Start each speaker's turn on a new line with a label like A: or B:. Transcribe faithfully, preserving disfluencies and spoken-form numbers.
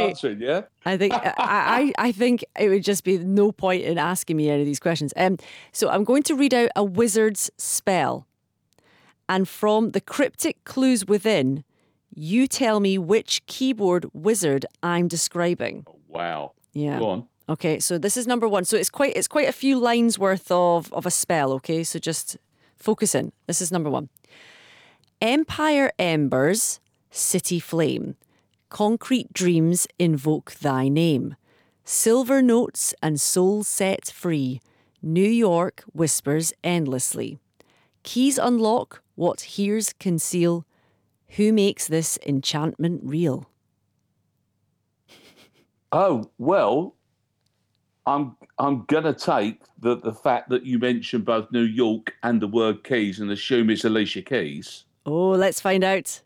A: okay.
B: answering, yeah?
A: I think I, I I think it would just be no point in asking me any of these questions. Um, so I'm going to read out a wizard's spell, and from the cryptic clues within, you tell me which keyboard wizard I'm describing.
B: Wow.
A: Yeah.
B: Go on.
A: Okay, so this is number one. So it's quite it's quite a few lines worth of of a spell. Okay, so just focus in. This is number one. Empire embers, city flame. Concrete dreams invoke thy name. Silver notes and souls set free. New York whispers endlessly. Keys unlock what hears conceal. Who makes this enchantment real?
B: Oh, well, I'm I'm gonna take the the fact that you mentioned both New York and the word keys and assume it's Alicia Keys.
A: Oh, let's find out.